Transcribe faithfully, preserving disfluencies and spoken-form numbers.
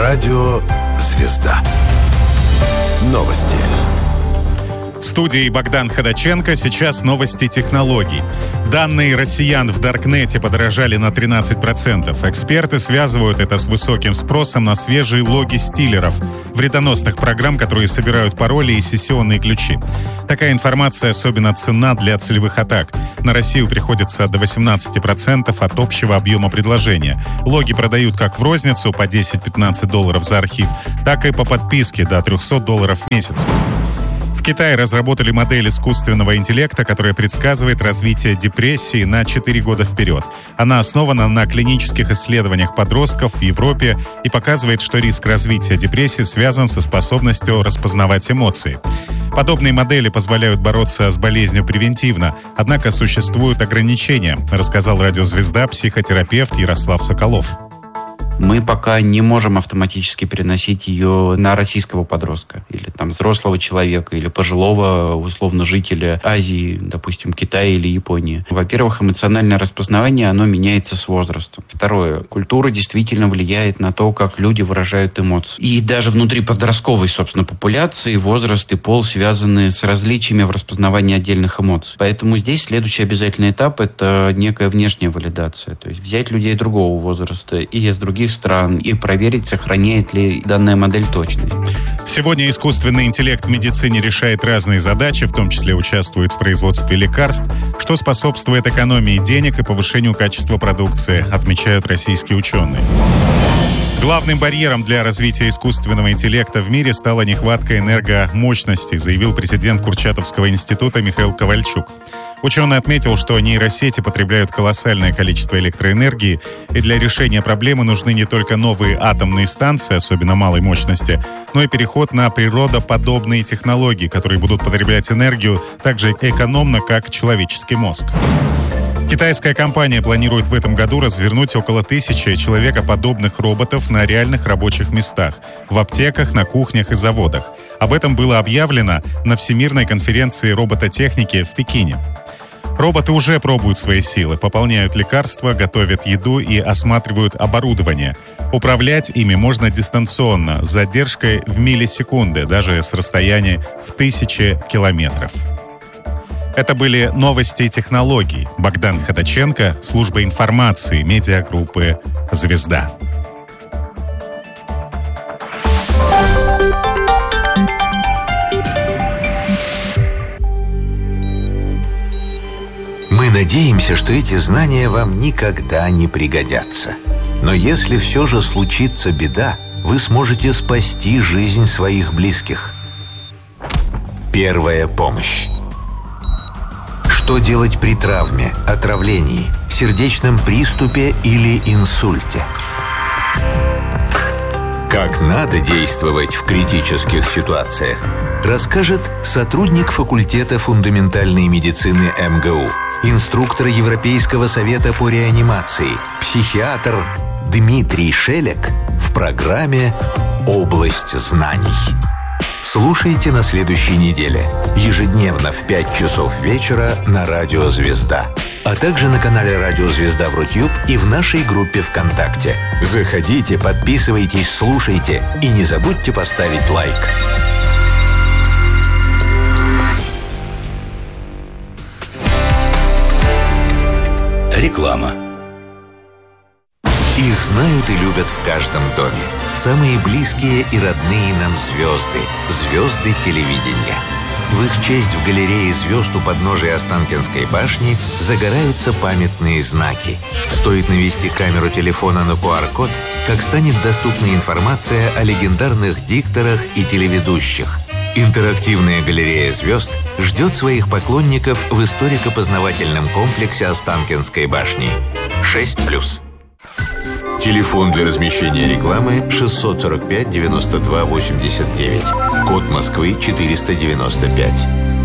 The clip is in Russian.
Радио «Звезда». Новости. В студии Богдан Ходаченко. Сейчас новости технологий. Данные россиян в Даркнете подорожали на тринадцать процентов. Эксперты связывают это с высоким спросом на свежие логи стилеров, вредоносных программ, которые собирают пароли и сессионные ключи. Такая информация особенно ценна для целевых атак. На Россию приходится до восемнадцати процентов от общего объема предложения. Логи продают как в розницу по десять-пятнадцать долларов за архив, так и по подписке до трехсот долларов в месяц. В Китае разработали модель искусственного интеллекта, которая предсказывает развитие депрессии на четыре года вперед. Она основана на клинических исследованиях подростков в Европе и показывает, что риск развития депрессии связан со способностью распознавать эмоции. Подобные модели позволяют бороться с болезнью превентивно, однако существуют ограничения, рассказал радиозвезда психотерапевт Ярослав Соколов. Мы пока не можем автоматически переносить ее на российского подростка или там взрослого человека, или пожилого, условно, жителя Азии, допустим, Китая или Японии. Во-первых, эмоциональное распознавание, оно меняется с возрастом. Второе, культура действительно влияет на то, как люди выражают эмоции. И даже внутри подростковой, собственно, популяции возраст и пол связаны с различиями в распознавании отдельных эмоций. Поэтому здесь следующий обязательный этап – это некая внешняя валидация. То есть взять людей другого возраста и из других стран и проверить, сохраняет ли данная модель точность. Сегодня искусственный интеллект в медицине решает разные задачи, в том числе участвует в производстве лекарств, что способствует экономии денег и повышению качества продукции, отмечают российские ученые. Главным барьером для развития искусственного интеллекта в мире стала нехватка энергомощности, заявил президент Курчатовского института Михаил Ковальчук. Ученый отметил, что нейросети потребляют колоссальное количество электроэнергии, и для решения проблемы нужны не только новые атомные станции, особенно малой мощности, но и переход на природоподобные технологии, которые будут потреблять энергию так же экономно, как человеческий мозг. Китайская компания планирует в этом году развернуть около тысячи человекоподобных роботов на реальных рабочих местах, в аптеках, на кухнях и заводах. Об этом было объявлено на Всемирной конференции робототехники в Пекине. Роботы уже пробуют свои силы, пополняют лекарства, готовят еду и осматривают оборудование. Управлять ими можно дистанционно, с задержкой в миллисекунды, даже с расстояния в тысячи километров. Это были новости технологий. Богдан Ходаченко, служба информации медиагруппы «Звезда». Мы надеемся, что эти знания вам никогда не пригодятся. Но если все же случится беда, вы сможете спасти жизнь своих близких. Первая помощь. Что делать при травме, отравлении, сердечном приступе или инсульте? Как надо действовать в критических ситуациях, расскажет сотрудник факультета фундаментальной медицины эм гэ у, инструктор Европейского совета по реанимации, психиатр Дмитрий Шелек в программе «Область знаний». Слушайте на следующей неделе, ежедневно в пять часов вечера на Радио «Звезда», а также на канале Радио «Звезда» в Рутюб и в нашей группе ВКонтакте. Заходите, подписывайтесь, слушайте и не забудьте поставить лайк. Реклама. Их знают и любят в каждом доме. Самые близкие и родные нам звезды. Звезды телевидения. В их честь в галерее звезд у подножия Останкинской башни загораются памятные знаки. Стоит навести камеру телефона на ку ар код, как станет доступна информация о легендарных дикторах и телеведущих. Интерактивная галерея звезд ждет своих поклонников в историко-познавательном комплексе Останкинской башни. шесть плюс. Телефон для размещения рекламы шестьсот сорок пять девяносто два восемьдесят девять. Код Москвы четыреста девяносто пять.